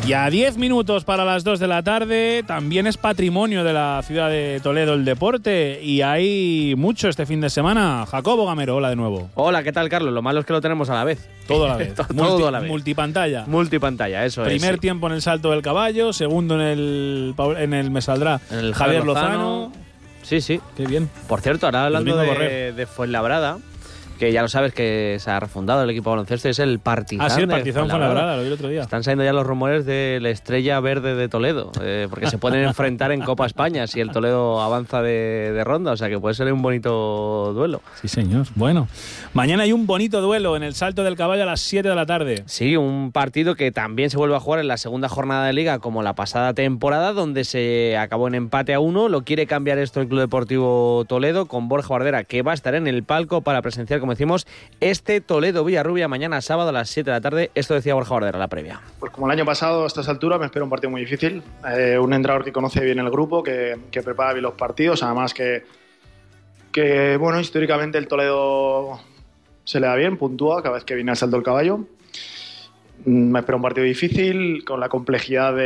Y a 10 minutos para las 2 de la tarde, también es patrimonio de la ciudad de Toledo el deporte y hay mucho este fin de semana. Jacobo Gamero, hola de nuevo. Hola, ¿qué tal, Carlos? Lo malo es que lo tenemos a la vez. Todo a la vez. Todo a la vez. Multipantalla. Multipantalla, eso es. Primer tiempo en el Salto del Caballo, segundo en el Me Saldrá En el Javier Lozano. Sí. Qué bien. Por cierto, ahora hablando de Fuenlabrada, que ya lo sabes que se ha refundado el equipo de baloncesto, es el Partizan. Sí, el Partizan Fuenlabrada, lo vi el otro día. Están saliendo ya los rumores de la Estrella Verde de Toledo, porque se pueden enfrentar en Copa España si el Toledo avanza de ronda, o sea que puede ser un bonito duelo. Sí, señor. Bueno, mañana hay un bonito duelo en el Salto del Caballo a las 7 de la tarde. Sí, un partido que también se vuelve a jugar en la segunda jornada de Liga como la pasada temporada, donde se acabó en empate a 1. Lo quiere cambiar esto el Club Deportivo Toledo con Borja Bardera, que va a estar en el palco para presenciar, como decimos, este Toledo-Villarrubia mañana sábado a las 7 de la tarde. Esto decía Borja Bardera, la previa. Pues como el año pasado, a estas alturas, me espera un partido muy difícil. Un entrenador que conoce bien el grupo, que prepara bien los partidos. Además que bueno, históricamente el Toledo se le da bien, puntúa cada vez que viene al Salto del Caballo. Me espera un partido difícil, con la complejidad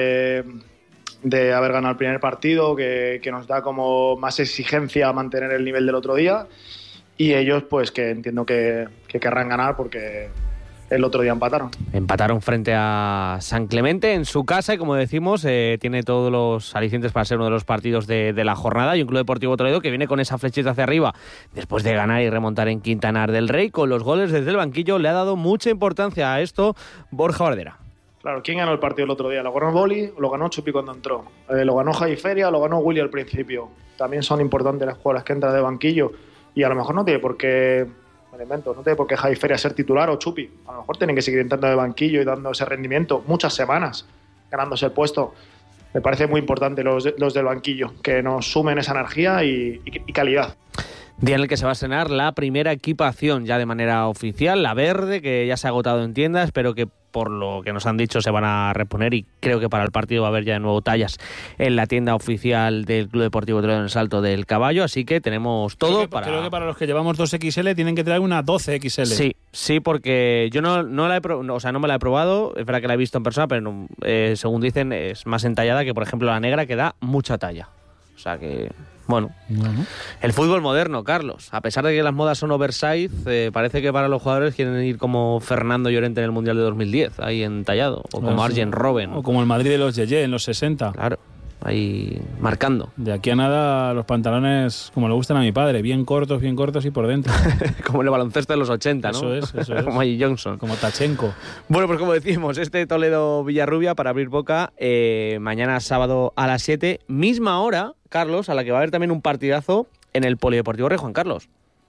de haber ganado el primer partido, que nos da como más exigencia a mantener el nivel del otro día. Y ellos, pues, que entiendo que querrán ganar porque el otro día empataron. Empataron frente a San Clemente en su casa y, como decimos, tiene todos los alicientes para ser uno de los partidos de la jornada. Y un Club Deportivo Toledo que viene con esa flechita hacia arriba después de ganar y remontar en Quintanar del Rey. Con los goles desde el banquillo le ha dado mucha importancia a esto Borja Bardera. Claro, ¿quién ganó el partido el otro día? ¿Lo ganó Boli o lo ganó Chupi cuando entró? ¿Lo ganó Javi Feria o lo ganó Willy al principio? También son importantes las jugadoras que entran de banquillo. Y a lo mejor no tiene por qué, no tiene por qué Javi Feria ser titular o Chupi. A lo mejor tienen que seguir entrando de banquillo y dando ese rendimiento muchas semanas, ganándose el puesto. Me parece muy importante los del banquillo, que nos sumen esa energía y calidad. Día en el que se va a estrenar la primera equipación ya de manera oficial, la verde, que ya se ha agotado en tiendas, pero que por lo que nos han dicho se van a reponer y creo que para el partido va a haber ya de nuevo tallas en la tienda oficial del Club Deportivo Toledo en el Salto del Caballo, así que tenemos todo creo que para los que llevamos 2XL tienen que traer una 12XL. Sí, porque yo no me la he probado, es verdad que la he visto en persona, pero según dicen es más entallada que, por ejemplo, la negra, que da mucha talla. O sea que, bueno. El fútbol moderno, Carlos. A pesar de que las modas son oversize, parece que para los jugadores quieren ir como Fernando Llorente en el Mundial de 2010, ahí entallado. O como Arjen Robben. O como el Madrid de los Yeye en los 60. Claro, ahí marcando. De aquí a nada los pantalones, como le gustan a mi padre, bien cortos y por dentro. Como el baloncesto de los 80, ¿no? Eso es. Como Magic Johnson. Como Tachenko. Bueno, pues como decimos, este Toledo-Villarrubia, para abrir boca, mañana sábado a las 7, misma hora, Carlos, a la que va a haber también un partidazo en el Polideportivo Rey Juan Carlos.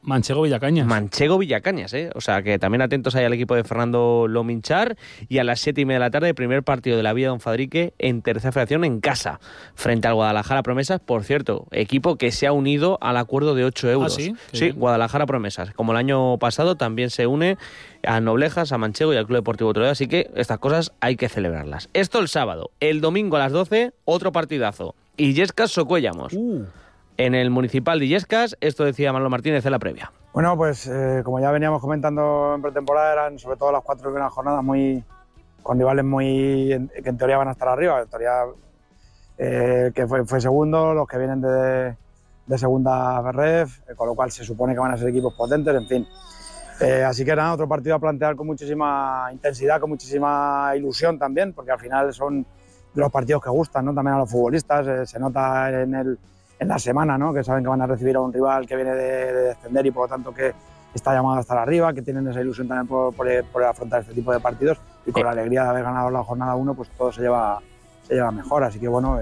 Manchego-Villacañas, O sea, que también atentos ahí al equipo de Fernando Lominchar. Y a las 7:30 de la tarde, el primer partido de la Villa Don Fadrique en tercera federación en casa, frente al Guadalajara Promesas. Por cierto, equipo que se ha unido al acuerdo de 8 euros. ¿Ah, sí? Sí, Guadalajara Promesas. Como el año pasado, también se une a Noblejas, a Manchego y al Club Deportivo Toledo. Así que estas cosas hay que celebrarlas. Esto el sábado. El domingo a las 12, otro partidazo. Illescas-Socuéllamos. En el Municipal de Illescas, esto decía Manolo Martínez en la previa. Bueno, pues como ya veníamos comentando en pretemporada, eran sobre todo las 4 primeras jornadas con rivales que en teoría van a estar arriba. En teoría que fue segundo, los que vienen de segunda Ref, con lo cual se supone que van a ser equipos potentes, en fin. Así que nada, otro partido a plantear con muchísima intensidad, con muchísima ilusión también, porque al final son los partidos que gustan, ¿no? También a los futbolistas, se nota en la semana, ¿no? Que saben que van a recibir a un rival que viene de descender y por lo tanto que está llamado a estar arriba, que tienen esa ilusión también por afrontar este tipo de partidos y con la alegría de haber ganado la jornada 1, pues todo se lleva mejor, así que bueno...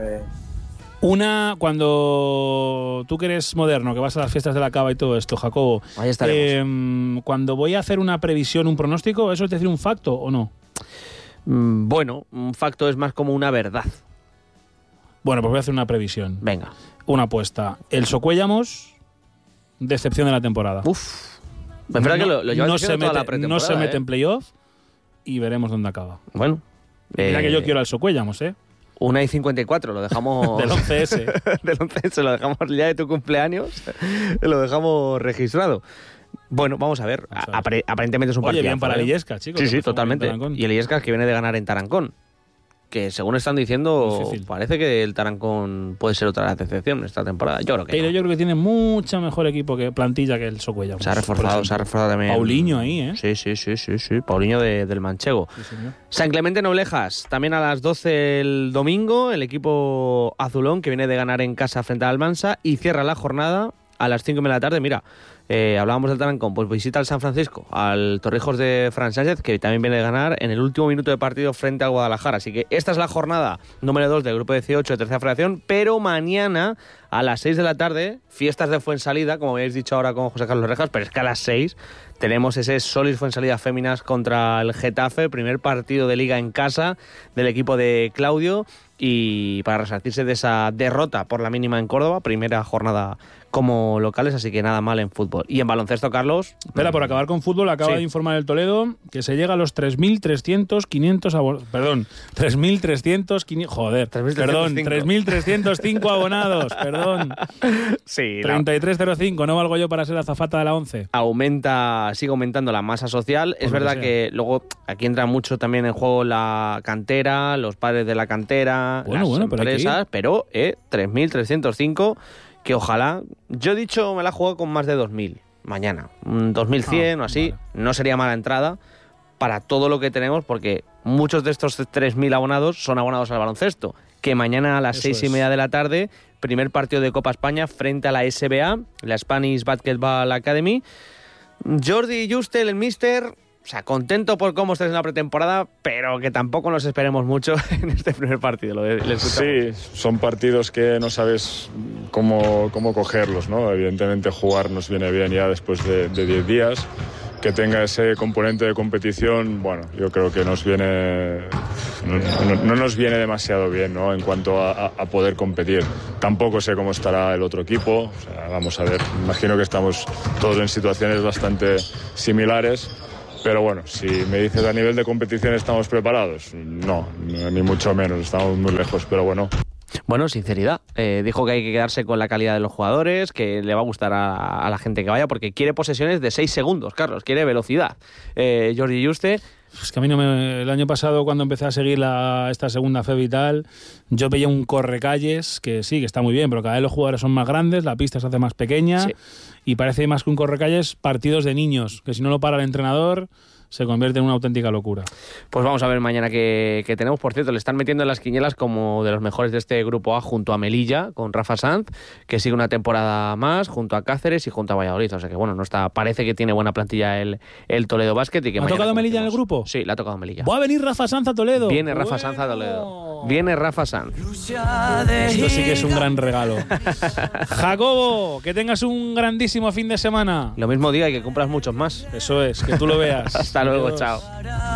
Cuando tú que eres moderno, que vas a las fiestas de la cava y todo esto, Jacobo, ahí estaremos. Cuando voy a hacer una previsión, un pronóstico, ¿eso es decir un facto o no? Bueno, un facto es más como una verdad. Bueno, pues voy a hacer una previsión. Venga. Una apuesta. El Socuéllamos, decepción de la temporada. Uf. Es verdad que lo llevas diciendo toda la pretemporada. No se mete en playoff y veremos dónde acaba. Bueno. Mira que yo quiero al Socuéllamos, 1:54, lo dejamos... Del 11S. Del 11S, lo dejamos el día de tu cumpleaños, lo dejamos registrado. Bueno, vamos a ver. Aparentemente es un partido. Oye, bien para el Illescas, chicos. Sí, totalmente. Y el Illescas que viene de ganar en Tarancón. que según están diciendo, Difícil. parece que el Tarancón puede ser otra decepción esta temporada. Yo creo que Pero no. yo creo que tiene mucho mejor equipo que plantilla que el Socuella. Se ha reforzado también. Paulinho ahí, ¿eh? Sí. Paulinho del Manchego. Sí, señor. San Clemente Noblejas, también a las 12 el domingo, el equipo azulón que viene de ganar en casa frente al Almansa y cierra la jornada a las 5 de la tarde. Mira, hablábamos del Tarancón, pues visita al San Francisco, al Torrijos de Fran Sánchez, que también viene de ganar en el último minuto de partido frente al Guadalajara. Así que esta es la jornada número 2 del grupo 18 de tercera federación, pero mañana a las 6 de la tarde, fiestas de Fuensalida, como habéis dicho ahora con José Carlos Rejas, pero es que a las 6 tenemos ese Solís Fuensalida Féminas contra el Getafe, primer partido de liga en casa del equipo de Claudio, y para resarcirse de esa derrota por la mínima en Córdoba, primera jornada como locales, así que nada mal en fútbol. Y en baloncesto, Carlos... Espera, por acabar con fútbol, acaba de informar el Toledo que se llega a los 3.300 abonados. Perdón, 3.300... Joder, perdón, 3.305 abonados, perdón. Sí, 3305, no valgo yo para ser azafata de la 11. sigue aumentando la masa social. Es lo verdad que sea. que luego aquí entra mucho también en juego la cantera, los padres de la cantera, Bueno, las pero hay que empresas, ir. pero 3.305, que ojalá... Yo he dicho, me la juego con más de 2.000 mañana, 2.100 o así, vale. no sería mala entrada para todo lo que tenemos, porque muchos de estos 3.000 abonados son abonados al baloncesto, que mañana a las Eso 6:30 de la tarde, primer partido de Copa España frente a la SBA, la Spanish Basketball Academy. Jordi Juste, el míster, o sea, contento por cómo está en la pretemporada, pero que tampoco nos esperemos mucho en este primer partido. Le escuchamos. Sí, son partidos que no sabes cómo cogerlos, ¿no? Evidentemente jugar nos viene bien ya después de 10 días. Que tenga ese componente de competición, bueno, yo creo que nos viene... No nos viene demasiado bien, ¿no? En cuanto a poder competir. Tampoco sé cómo estará el otro equipo, o sea, vamos a ver. Imagino que estamos todos en situaciones bastante similares. Pero bueno, si me dices a nivel de competición estamos preparados, no, ni mucho menos, estamos muy lejos, pero bueno. Bueno, sinceridad. Dijo que hay que quedarse con la calidad de los jugadores, que le va a gustar a la gente que vaya, porque quiere posesiones de 6 segundos, Carlos, quiere velocidad. Jordi Juste... Es que a mí el año pasado, cuando empecé a seguir esta segunda FEB y tal, yo veía un correcalles que sí, que está muy bien, pero cada vez los jugadores son más grandes, la pista se hace más pequeña, Sí. Y parece más que un correcalles partidos de niños, que si no lo para el entrenador se convierte en una auténtica locura. Pues vamos a ver mañana qué tenemos. Por cierto, le están metiendo en las quinielas como de los mejores de este grupo A junto a Melilla, con Rafa Sanz, que sigue una temporada más, junto a Cáceres y junto a Valladolid. O sea que bueno, no está, parece que tiene buena plantilla el Toledo Basket. Y que ¿Ha mañana tocado Melilla en el conocemos. grupo? Sí, le ha tocado Melilla. ¿Va a venir Rafa Sanz a Toledo? Viene Rafa Sanz a Toledo. Viene Rafa Sanz. Esto sí que es un gran regalo. Jacobo, que tengas un grandísimo fin de semana. Lo mismo diga y que compras muchos más. Eso es, que tú lo veas. Hasta luego, Adiós. chao.